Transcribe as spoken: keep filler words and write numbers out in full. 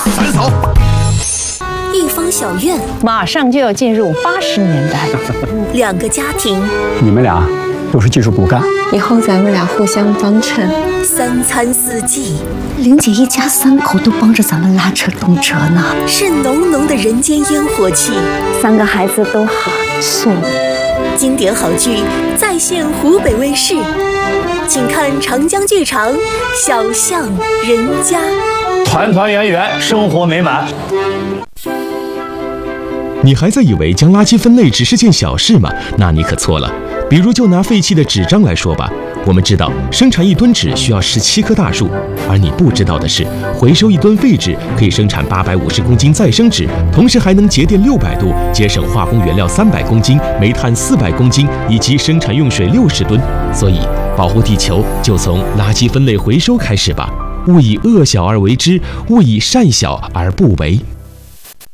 散扫。 一方小院， 马上就要进入八十年代。 两个家庭， 你们俩都是技术骨干， 以后咱们俩互相帮衬。 三餐四季， 玲姐一家三口都帮着咱们拉车动车呢， 是浓浓的人间烟火气。 三个孩子都好送。 经典好剧再现湖北卫视，请看长江剧场《小巷人家》， 团团圆圆，生活美满。 你还在以为将垃圾分类只是件小事吗？那你可错了。比如就拿废弃的纸张来说吧，我们知道生产一吨纸需要十七棵大树，而你不知道的是，回收一吨废纸可以生产八百五十公斤再生纸，同时还能节电六百度，节省化工原料三百公斤、煤炭四百公斤以及生产用水六十吨。所以，保护地球就从垃圾分类回收开始吧。勿以恶小而为之，勿以善小而不为。